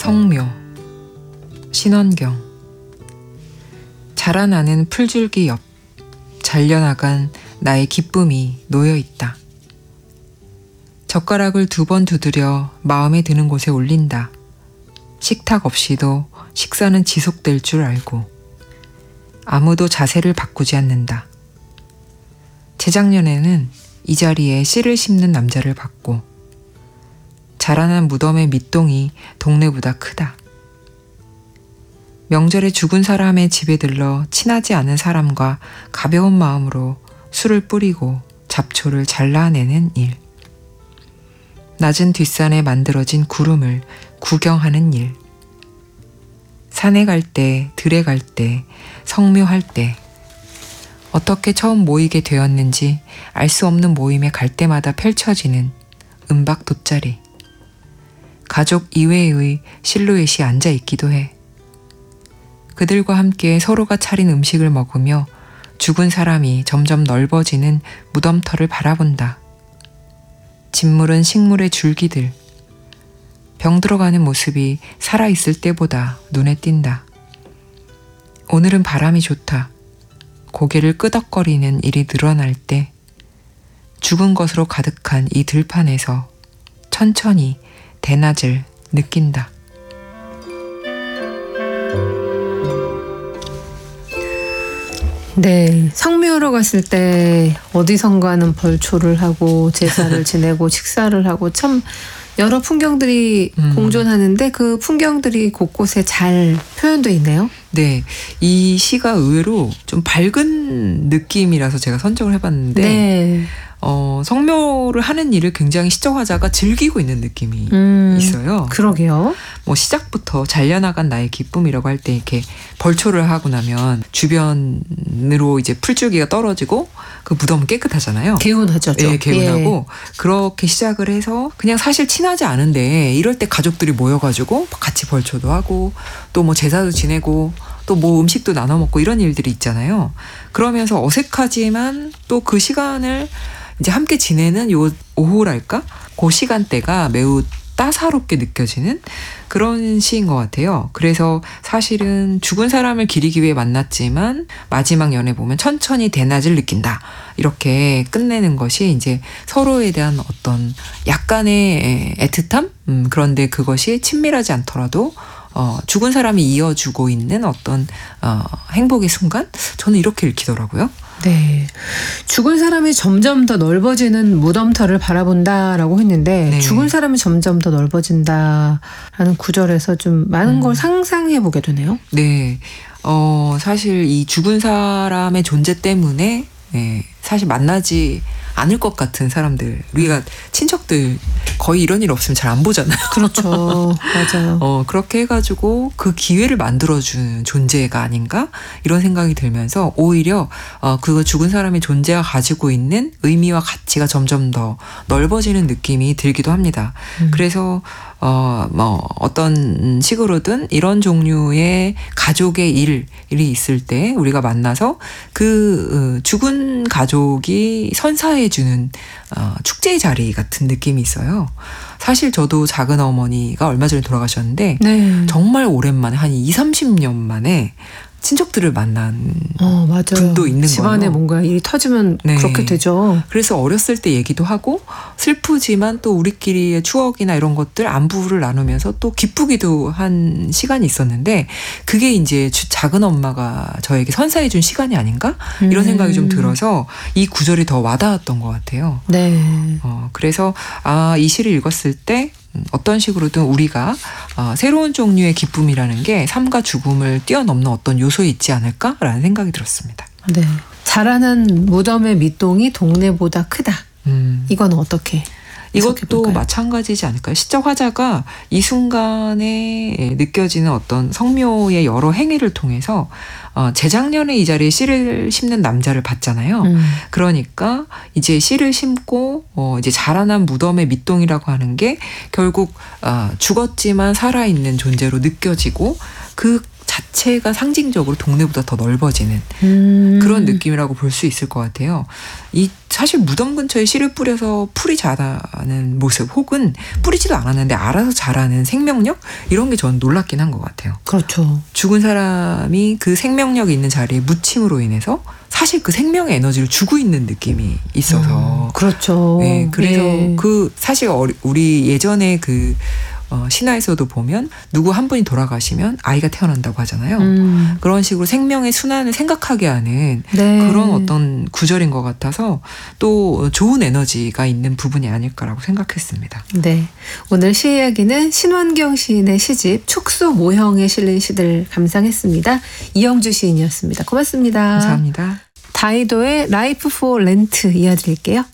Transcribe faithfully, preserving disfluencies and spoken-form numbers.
성묘, 신원경. 자라나는 풀줄기 옆 잘려나간 나의 기쁨이 놓여있다. 젓가락을 두 번 두드려 마음에 드는 곳에 올린다. 식탁 없이도 식사는 지속될 줄 알고 아무도 자세를 바꾸지 않는다. 재작년에는 이 자리에 씨를 심는 남자를 봤고 자라난 무덤의 밑동이 동네보다 크다. 명절에 죽은 사람의 집에 들러 친하지 않은 사람과 가벼운 마음으로 술을 뿌리고 잡초를 잘라내는 일. 낮은 뒷산에 만들어진 구름을 구경하는 일. 산에 갈 때, 들에 갈 때, 성묘할 때 어떻게 처음 모이게 되었는지 알 수 없는 모임에 갈 때마다 펼쳐지는 은박 돗자리. 가족 이외의 실루엣이 앉아있기도 해. 그들과 함께 서로가 차린 음식을 먹으며 죽은 사람이 점점 넓어지는 무덤터를 바라본다. 진물은 식물의 줄기들. 병들어가는 모습이 살아있을 때보다 눈에 띈다. 오늘은 바람이 좋다. 고개를 끄덕거리는 일이 늘어날 때 죽은 것으로 가득한 이 들판에서 천천히 대낮을 느낀다. 네, 성묘하러 갔을 때 어디선가는 벌초를 하고 제사를 지내고 식사를 하고 참 여러 풍경들이 음. 공존하는데 그 풍경들이 곳곳에 잘 표현되어 있네요. 네, 이 시가 의외로 좀 밝은 느낌이라서 제가 선정을 해봤는데 네. 어, 성묘를 하는 일을 굉장히 시적 화자가 즐기고 있는 느낌이 음, 있어요. 그러게요. 뭐 시작부터 잘려나간 나의 기쁨이라고 할 때 이렇게 벌초를 하고 나면 주변으로 이제 풀줄기가 떨어지고 그 무덤은 깨끗하잖아요. 개운하죠. 네, 개운하고 예. 그렇게 시작을 해서 그냥 사실 친하지 않은데 이럴 때 가족들이 모여가지고 같이 벌초도 하고 또 뭐 제사도 지내고 또 뭐 음식도 나눠 먹고 이런 일들이 있잖아요. 그러면서 어색하지만 또 그 시간을 이제 함께 지내는 요 오후랄까? 그 시간대가 매우 따사롭게 느껴지는 그런 시인 것 같아요. 그래서 사실은 죽은 사람을 기리기 위해 만났지만 마지막 연애 보면 천천히 대낮을 느낀다. 이렇게 끝내는 것이 이제 서로에 대한 어떤 약간의 애틋함? 음, 그런데 그것이 친밀하지 않더라도 어, 죽은 사람이 이어주고 있는 어떤 어, 행복의 순간? 저는 이렇게 읽히더라고요. 네, 죽은 사람이 점점 더 넓어지는 무덤터를 바라본다라고 했는데 네. 죽은 사람이 점점 더 넓어진다라는 구절에서 좀 많은 음. 걸 상상해 보게 되네요. 네, 어, 사실 이 죽은 사람의 존재 때문에 네, 사실 만나지 않을 것 같은 사람들, 우리가 친척들 거의 이런 일 없으면 잘 안 보잖아요. 그렇죠. 맞아요. 어, 그렇게 해가지고 그 기회를 만들어주는 존재가 아닌가? 이런 생각이 들면서 오히려 어, 그 죽은 사람의 존재가 가지고 있는 의미와 가치가 점점 더 넓어지는 느낌이 들기도 합니다. 음. 그래서 어, 뭐, 어떤 식으로든 이런 종류의 가족의 일, 일이 있을 때 우리가 만나서 그 죽은 가족이 선사해주는 어, 축제의 자리 같은 느낌이 있어요. 사실 저도 작은 어머니가 얼마 전에 돌아가셨는데 네. 정말 오랜만에 한 이삼십 년 만에 친척들을 만난 어, 맞아요. 분도 있는 집안에 거예요. 뭔가 일이 터지면 네. 그렇게 되죠. 그래서 어렸을 때 얘기도 하고 슬프지만 또 우리끼리의 추억이나 이런 것들 안부를 나누면서 또 기쁘기도 한 시간이 있었는데 그게 이제 작은 엄마가 저에게 선사해 준 시간이 아닌가? 이런 음. 생각이 좀 들어서 이 구절이 더 와닿았던 것 같아요. 네. 어, 그래서 아, 이 시를 읽었을 때 어떤 식으로든 우리가 어, 새로운 종류의 기쁨이라는 게 삶과 죽음을 뛰어넘는 어떤 요소에 있지 않을까라는 생각이 들었습니다. 네. 자라는 무덤의 밑동이 동네보다 크다. 음. 이건 어떻게 이것도 해석해볼까요? 마찬가지지 않을까요? 시적 화자가 이 순간에 느껴지는 어떤 성묘의 여러 행위를 통해서 어, 재작년에 이 자리에 씨를 심는 남자를 봤잖아요. 음. 그러니까 이제 씨를 심고 어, 이제 자라난 무덤의 밑동이라고 하는 게 결국 어, 죽었지만 살아있는 존재로 느껴지고 그 자체가 상징적으로 동네보다 더 넓어지는 음. 그런 느낌이라고 볼 수 있을 것 같아요. 이 사실 무덤 근처에 씨를 뿌려서 풀이 자라는 모습 혹은 뿌리지도 않았는데 알아서 자라는 생명력 이런 게 저는 놀랍긴 한 것 같아요. 그렇죠. 죽은 사람이 그 생명력이 있는 자리에 묻힘으로 인해서 사실 그 생명의 에너지를 주고 있는 느낌이 있어서 음, 그렇죠. 네, 그래서 예. 그 사실 우리 예전에 그 어, 신화에서도 보면 누구 한 분이 돌아가시면 아이가 태어난다고 하잖아요. 음. 그런 식으로 생명의 순환을 생각하게 하는 네. 그런 어떤 구절인 것 같아서 또 좋은 에너지가 있는 부분이 아닐까라고 생각했습니다. 네. 오늘 시 이야기는 신원경 시인의 시집 축소 모형에 실린 시들 감상했습니다. 이영주 시인이었습니다. 고맙습니다. 감사합니다. 다이도의 라이프 포 렌트 이어드릴게요.